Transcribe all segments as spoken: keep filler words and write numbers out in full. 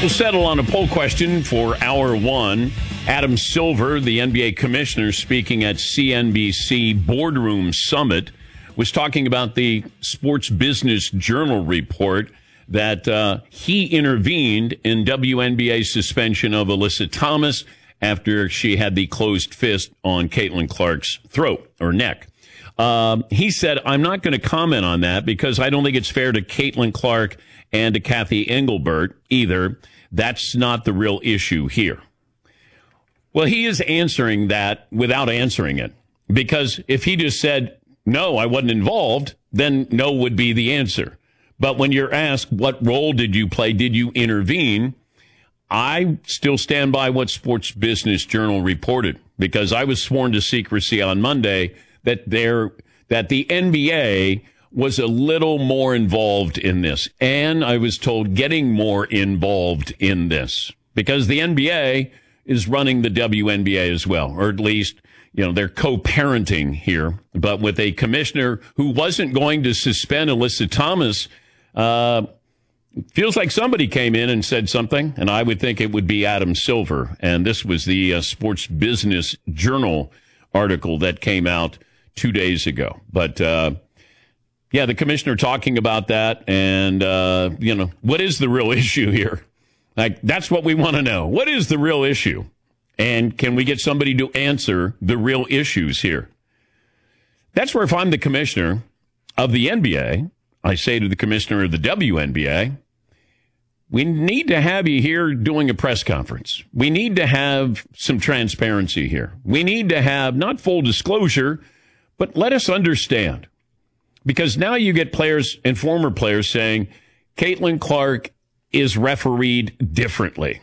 We'll settle on a poll question for hour one. Adam Silver, the N B A commissioner, speaking at C N B C Boardroom Summit, was talking about the Sports Business Journal report that uh, he intervened in W N B A's suspension of Alyssa Thomas after she had the closed fist on Caitlin Clark's throat or neck. Um, he said, I'm not going to comment on that because I don't think it's fair to Caitlin Clark and to Kathy Engelbert either. That's not the real issue here. Well, he is answering that without answering it, because if he just said, no, I wasn't involved, then no would be the answer. But when you're asked, what role did you play? Did you intervene? I still stand by what Sports Business Journal reported, because I was sworn to secrecy on Monday that there, that the N B A was a little more involved in this. And I was told getting more involved in this because the N B A is running the W N B A as well, or at least, you know, they're co-parenting here, but with a commissioner who wasn't going to suspend Alyssa Thomas. Uh, feels like somebody came in and said something, and I would think it would be Adam Silver. And this was the uh, Sports Business Journal article that came out two days ago. But, uh, yeah, the commissioner talking about that, and, uh, you know, what is the real issue here? Like, that's what we want to know. What is the real issue? And can we get somebody to answer the real issues here? That's where if I'm the commissioner of the N B A, I say to the commissioner of the W N B A, we need to have you here doing a press conference. We need to have some transparency here. We need to have not full disclosure, but let us understand. Because now you get players and former players saying Caitlin Clark is refereed differently,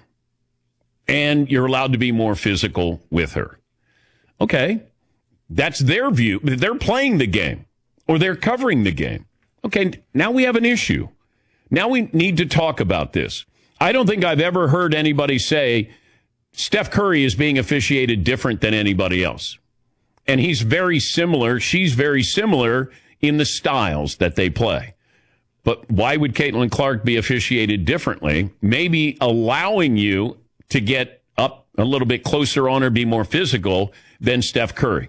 and you're allowed to be more physical with her. Okay, that's their view. They're playing the game, or they're covering the game. Okay, now we have an issue. Now we need to talk about this. I don't think I've ever heard anybody say Steph Curry is being officiated different than anybody else. And he's very similar. She's very similar in the styles that they play. But why would Caitlin Clark be officiated differently? Maybe allowing you to get up a little bit closer on her, be more physical than Steph Curry.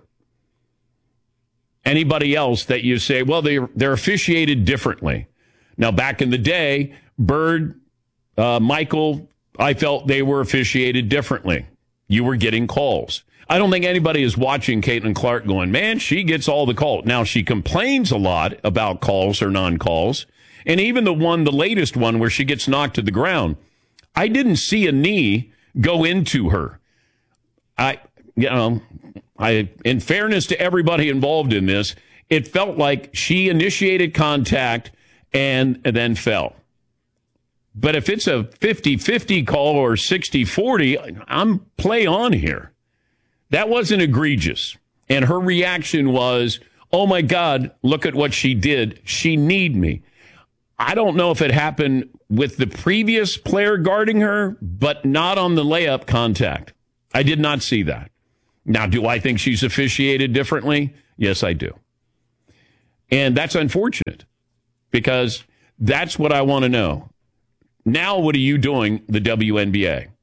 Anybody else that you say, well, they're, they're officiated differently. Now, back in the day, Bird, uh, Michael, I felt they were officiated differently. You were getting calls. I don't think anybody is watching Caitlin Clark going, man, she gets all the calls. Now, she complains a lot about calls or non-calls. And even the one, the latest one where she gets knocked to the ground, I didn't see a knee go into her. I, you know, I, in fairness to everybody involved in this, it felt like she initiated contact and, and then fell. But if it's a fifty-fifty call or sixty forty, I'm play on here. That wasn't egregious. And her reaction was, oh, my God, look at what she did. She kneed me. I don't know if it happened with the previous player guarding her, but not on the layup contact. I did not see that. Now, do I think she's officiated differently? Yes, I do. And that's unfortunate because that's what I want to know. Now, what are you doing, the W N B A?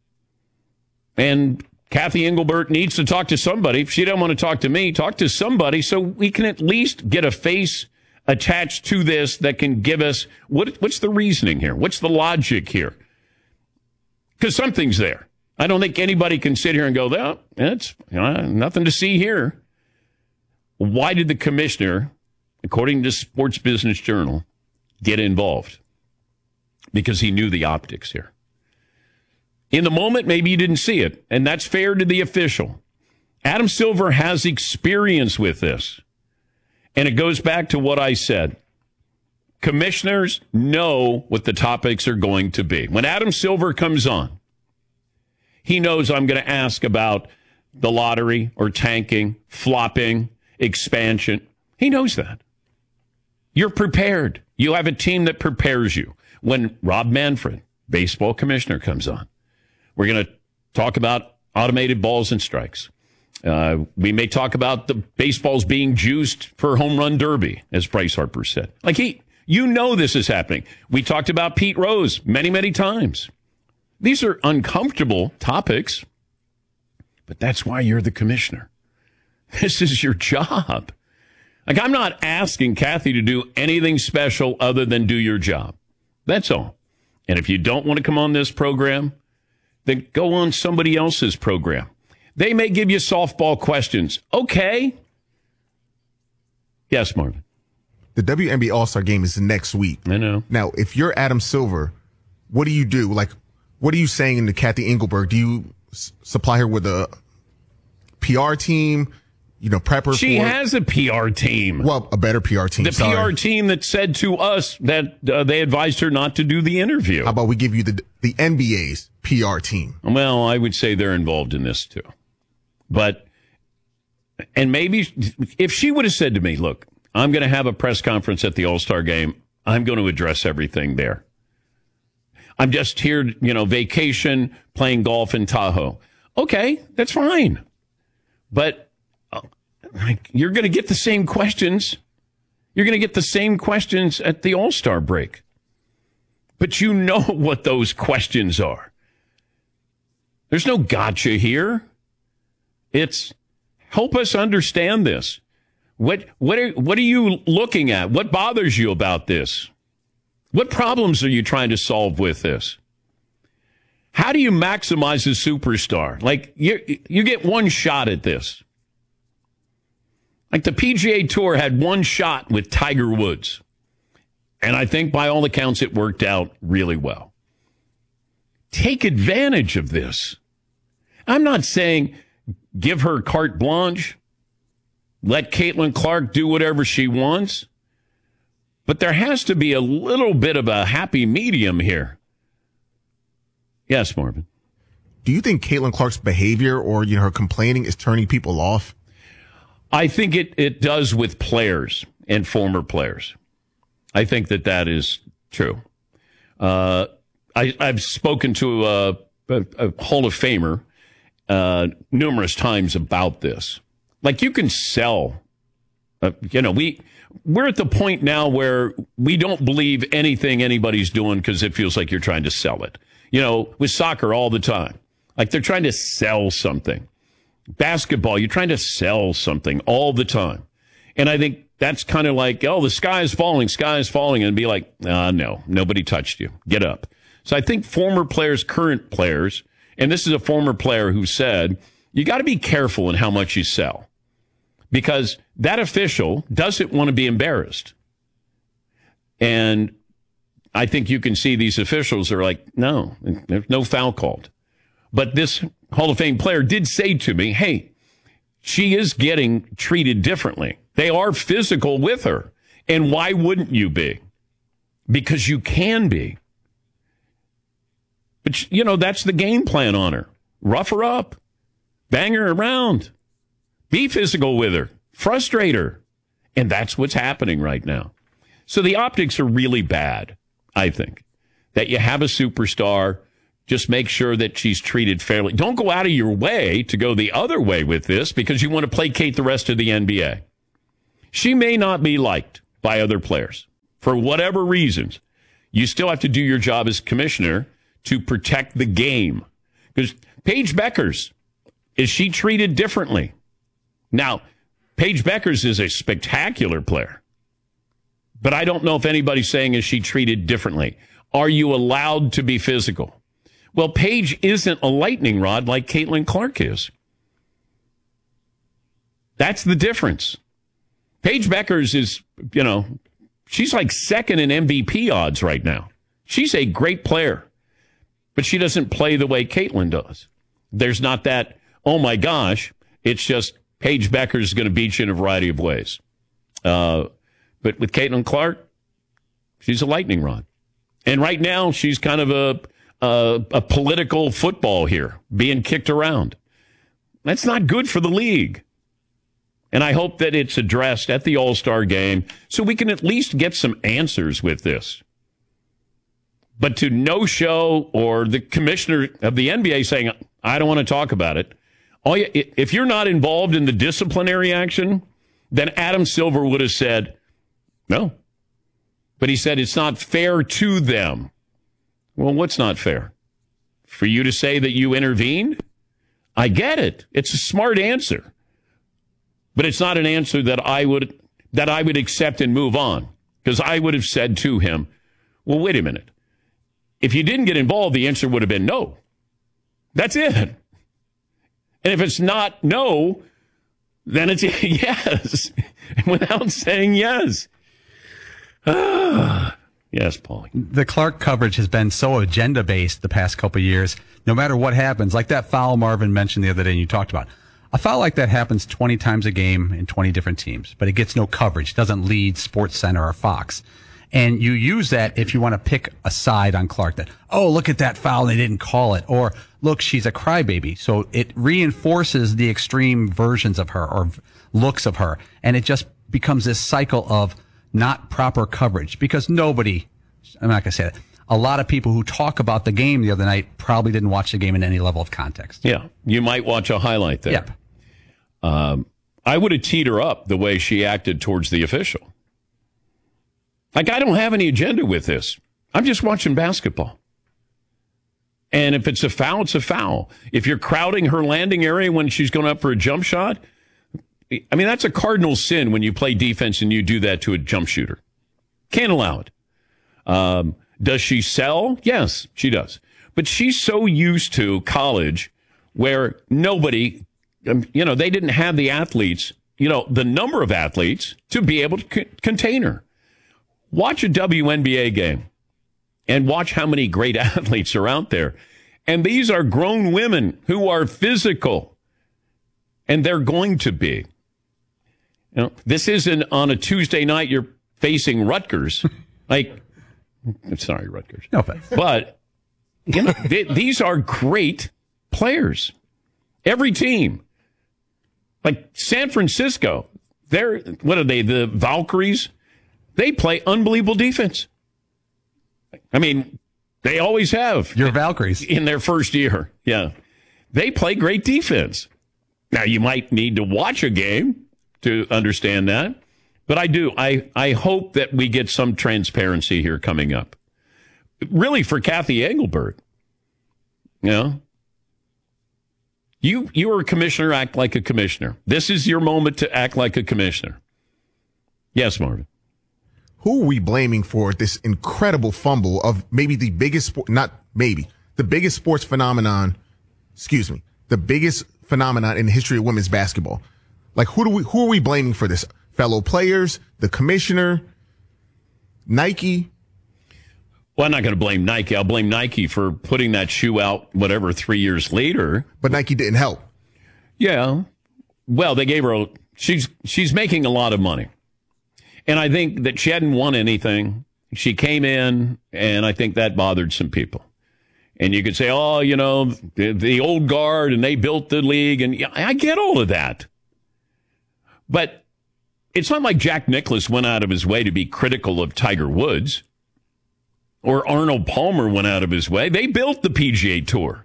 And Kathy Engelbert needs to talk to somebody. If she doesn't want to talk to me, talk to somebody so we can at least get a face attached to this that can give us what, what's the reasoning here? What's the logic here? Because something's there. I don't think anybody can sit here and go, well, that's you know, nothing to see here. Why did the commissioner, according to Sports Business Journal, get involved? Because he knew the optics here. In the moment, maybe you didn't see it, and that's fair to the official. Adam Silver has experience with this. And it goes back to what I said. Commissioners know what the topics are going to be. When Adam Silver comes on, he knows I'm going to ask about the lottery or tanking, flopping, expansion. He knows that. You're prepared. You have a team that prepares you. When Rob Manfred, baseball commissioner, comes on, we're going to talk about automated balls and strikes. Uh, we may talk about the baseballs being juiced for home run derby, as Bryce Harper said. Like he, you know this is happening. We talked about Pete Rose many, many times. These are uncomfortable topics, but that's why you're the commissioner. This is your job. Like, I'm not asking Kathy to do anything special other than do your job. That's all. And if you don't want to come on this program, then go on somebody else's program. They may give you softball questions. Okay. Yes, Marvin. The W N B A All-Star Game is next week. I know. Now, if you're Adam Silver, what do you do? Like, what are you saying to Kathy Engelberg? Do you s- supply her with a P R team? You know, prep her She for has a P R team. Well, a better P R team. The sorry. P R team that said to us that uh, they advised her not to do the interview. How about we give you the the N B A's P R team? Well, I would say they're involved in this too. But, and maybe if she would have said to me, look, I'm going to have a press conference at the All-Star Game. I'm going to address everything there. I'm just here, you know, vacation, playing golf in Tahoe. Okay, that's fine. But uh, like, you're going to get the same questions. You're going to get the same questions at the All-Star break. But you know what those questions are. There's no gotcha here. It's help us understand this. What what are what are you looking at? What bothers you about this? What problems are you trying to solve with this? How do you maximize a superstar? Like you you get one shot at this. Like the P G A Tour had one shot with Tiger Woods. And I think by all accounts it worked out really well. Take advantage of this. I'm not saying give her carte blanche. Let Caitlin Clark do whatever she wants. But there has to be a little bit of a happy medium here. Yes, Marvin. Do you think Caitlin Clark's behavior or, you know, her complaining is turning people off? I think it, it does with players and former players. I think that that is true. Uh, I, I've spoken to a, a, a Hall of Famer uh, numerous times about this. Like, you can sell, uh, you know, we, we're at the point now where we don't believe anything anybody's doing because it feels like you're trying to sell it. You know, with soccer all the time. Like, they're trying to sell something. Basketball, you're trying to sell something all the time. And I think that's kind of like, oh, the sky is falling, sky is falling, and be like, ah, no, nobody touched you. Get up. So I think former players, current players, and this is a former player who said, you got to be careful in how much you sell. Because that official doesn't want to be embarrassed. And I think you can see these officials are like, no, there's no foul called. But this Hall of Fame player did say to me, hey, she is getting treated differently. They are physical with her. And why wouldn't you be? Because you can be. But, you know, that's the game plan on her. Rough her up. Bang her around. Be physical with her. Frustrate her. And that's what's happening right now. So the optics are really bad, I think. That you have a superstar, just make sure that she's treated fairly. Don't go out of your way to go the other way with this because you want to placate the rest of the N B A. She may not be liked by other players for whatever reasons. You still have to do your job as commissioner to protect the game. Because Paige Beckers, is she treated differently? Now, Paige Beckers is a spectacular player. But I don't know if anybody's saying, is she treated differently? Are you allowed to be physical? Well, Paige isn't a lightning rod like Caitlin Clark is. That's the difference. Paige Beckers is, you know, she's like second in M V P odds right now. She's a great player, but she doesn't play the way Caitlin does. There's not that, oh my gosh, it's just Paige Beckers is going to beat you in a variety of ways. Uh, but with Caitlin Clark, she's a lightning rod. And right now, she's kind of a, a, a political football here, being kicked around. That's not good for the league. And I hope that it's addressed at the All-Star game so we can at least get some answers with this. But to no-show or the commissioner of the N B A saying, I don't want to talk about it. All you, if you're not involved in the disciplinary action, then Adam Silver would have said, no. But he said it's not fair to them. Well, what's not fair? for you to say that you intervened? I get it. It's a smart answer. But it's not an answer that I would that I would accept and move on. Because I would have said to him, well, wait a minute. If you didn't get involved, the answer would have been no. That's it. And if it's not no, then it's yes. Without saying yes. Ah, yes, Paulie. The Clark coverage has been so agenda-based the past couple of years. No matter what happens, like that foul Marvin mentioned the other day and you talked about. A foul like that happens twenty times a game in twenty different teams, but it gets no coverage. It doesn't lead SportsCenter or Fox. And you use that if you want to pick a side on Clark that, oh, look at that foul, they didn't call it. Or, look, she's a crybaby. So it reinforces the extreme versions of her or looks of her. And it just becomes this cycle of not proper coverage because nobody, I'm not going to say that. A lot of people who talk about the game the other night probably didn't watch the game in any level of context. Yeah, you might watch a highlight there. Yep. Um, I would have teed her up the way she acted towards the official. Like, I don't have any agenda with this. I'm just watching basketball. And if it's a foul, it's a foul. If you're crowding her landing area when she's going up for a jump shot, I mean, that's a cardinal sin when you play defense and you do that to a jump shooter. Can't allow it. Um, does she sell? Yes, she does. But she's so used to college where nobody, you know, they didn't have the athletes, you know, the number of athletes to be able to c- contain her. Watch a W N B A game and watch how many great athletes are out there. And these are grown women who are physical, and they're going to be. You know, this isn't on a Tuesday night you're facing Rutgers. Like, I'm sorry, Rutgers. No offense. But, you know, th- these are great players. Every team. Like San Francisco, they're, what are they, the Valkyries? They play unbelievable defense. I mean, they always have. Your Valkyries. In their first year. Yeah. They play great defense. Now, you might need to watch a game to understand that. But I do. I, I hope that we get some transparency here coming up. Really, for Kathy Engelbert. You know? You, you are a commissioner, act like a commissioner. This is your moment to act like a commissioner. Yes, Marvin. Who are we blaming for this incredible fumble of maybe the biggest, sport, not maybe, the biggest sports phenomenon, excuse me, the biggest phenomenon in the history of women's basketball? Like, who do we, who are we blaming for this? Fellow players, the commissioner, Nike? Well, I'm not going to blame Nike. I'll blame Nike for putting that shoe out, whatever, three years later. But Nike didn't help. Yeah. Well, they gave her, a, she's, she's making a lot of money. And I think that she hadn't won anything. She came in, and I think that bothered some people. And you could say, oh, you know, the, the old guard, and they built the league. And yeah, I get all of that. But it's not like Jack Nicklaus went out of his way to be critical of Tiger Woods. Or Arnold Palmer went out of his way. They built the P G A Tour.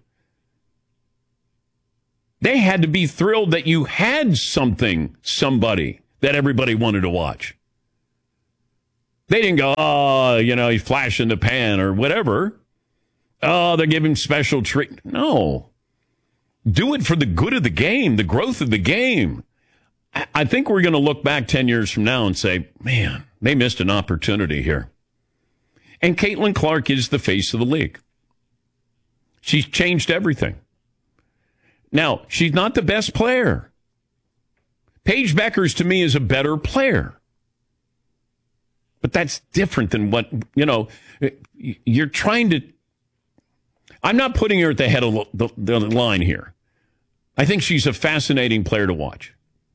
They had to be thrilled that you had something, somebody that everybody wanted to watch. They didn't go, oh, you know, he's flashing the pan or whatever. Oh, they're giving special treat. No. Do it for the good of the game, the growth of the game. I think we're going to look back ten years from now and say, man, they missed an opportunity here. And Caitlin Clark is the face of the league. She's changed everything. Now, she's not the best player. Paige Beckers, to me, is a better player. But that's different than what, you know, you're trying to. I'm not putting her at the head of the, the line here. I think she's a fascinating player to watch.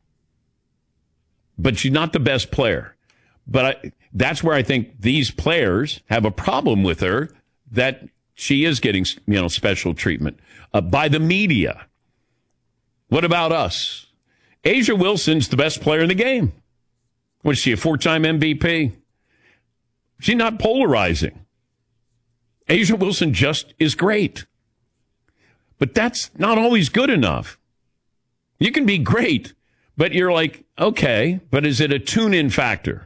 But she's not the best player. But I, that's where I think these players have a problem with her, that she is getting, you know, special treatment uh, by the media. What about us? A'ja Wilson's the best player in the game. Was she a four-time M V P? She's not polarizing. A'ja Wilson just is great. But that's not always good enough. You can be great, but you're like, okay, but is it a tune-in factor?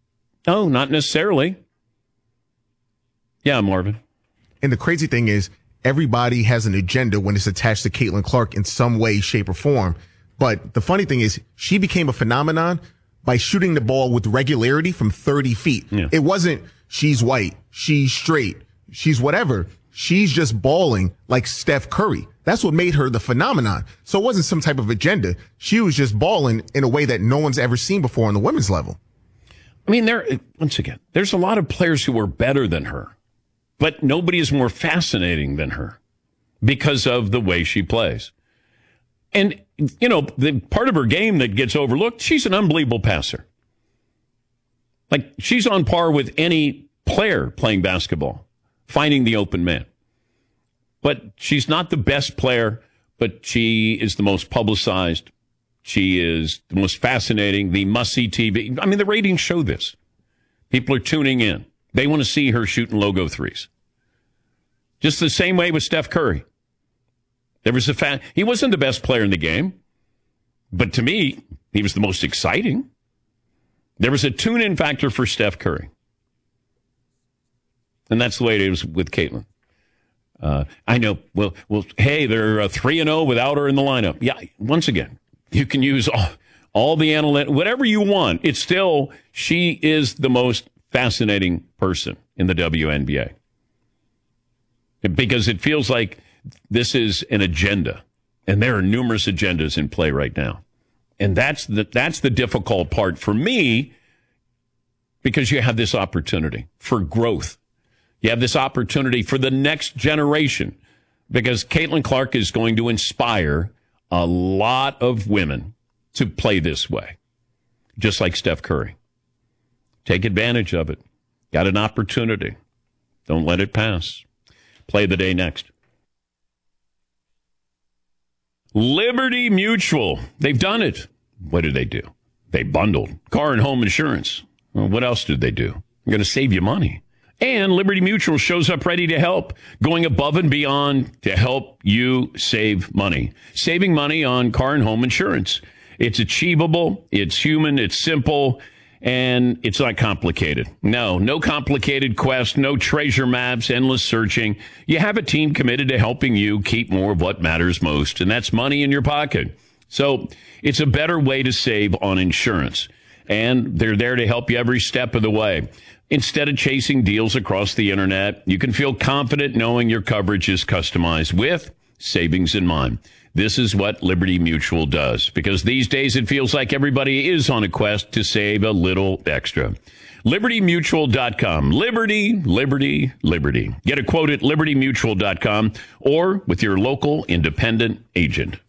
No, not necessarily. Yeah, Marvin. And the crazy thing is, everybody has an agenda when it's attached to Caitlin Clark in some way, shape, or form. But the funny thing is, she became a phenomenon by shooting the ball with regularity from thirty feet. Yeah. It wasn't she's white, she's straight, she's whatever. She's just balling like Steph Curry. That's what made her the phenomenon. So it wasn't some type of agenda. She was just balling in a way that no one's ever seen before on the women's level. I mean, there, once again, there's a lot of players who are better than her, but nobody is more fascinating than her because of the way she plays. And, you know, the part of her game that gets overlooked, she's an unbelievable passer. Like, she's on par with any player playing basketball, finding the open man. But she's not the best player, but she is the most publicized. She is the most fascinating, the must-see T V. I mean, the ratings show this. People are tuning in. They want to see her shooting logo threes. Just the same way with Steph Curry. There was a fa- he wasn't the best player in the game, but to me, he was the most exciting. There was a tune-in factor for Steph Curry. And that's the way it is with Caitlin. Uh, I know, well, well, hey, they're uh, three and oh without her in the lineup. Yeah, once again, you can use all, all the analytics, whatever you want. It's still, she is the most fascinating person in the W N B A. Because it feels like this is an agenda, and there are numerous agendas in play right now. And that's the, that's the difficult part for me, because you have this opportunity for growth. You have this opportunity for the next generation, because Caitlin Clark is going to inspire a lot of women to play this way, just like Steph Curry. Take advantage of it. Got an opportunity. Don't let it pass. Play the day next. Liberty Mutual. They've done it. What did they do? They bundled car and home insurance. Well, what else did they do? They're going to save you money. And Liberty Mutual shows up ready to help, going above and beyond to help you save money. Saving money on car and home insurance. It's achievable, it's human, it's simple, and it's not complicated. No, no complicated quest, no treasure maps, endless searching. You have a team committed to helping you keep more of what matters most, and that's money in your pocket. So it's a better way to save on insurance, and they're there to help you every step of the way. Instead of chasing deals across the internet, you can feel confident knowing your coverage is customized with savings in mind. This is what Liberty Mutual does, because these days it feels like everybody is on a quest to save a little extra. Liberty Mutual dot com. Liberty, Liberty, Liberty. Get a quote at Liberty Mutual dot com or with your local independent agent.